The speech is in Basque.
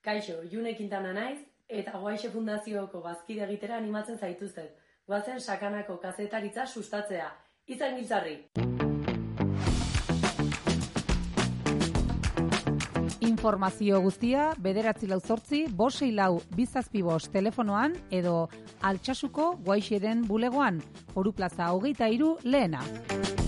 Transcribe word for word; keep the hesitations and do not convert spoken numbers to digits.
Kaixo, June Quintana naiz, eta Guaixe Fundazioko bazkide egitera animatzen zaituztet. Goazen sakanako kazetaritza sustatzea. Izan giltzarri! Informazio guztia bederatzi lau zortzi, bost sei lau, bi zazpi bost telefonoan edo Altsasuko Guaixeren bulegoan, Foru Plaza hogeita hiru lehena.